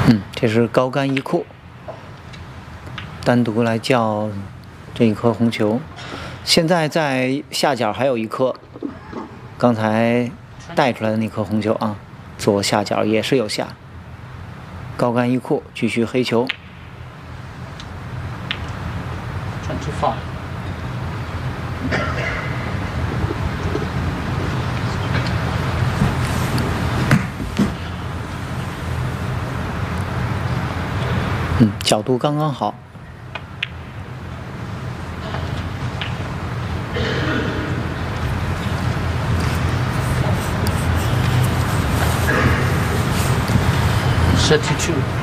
这是高杆一库，单独来叫这一颗红球。现在在下角还有一颗，刚才带出来的那颗红球啊，左下角也是有下。高杆一库，继续黑球。 转出放。 角度刚刚好。 32。